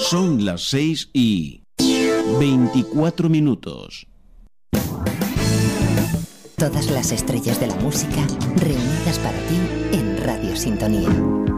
Son las 6:24. Todas las estrellas de la música reunidas para ti en Radio Sintonía.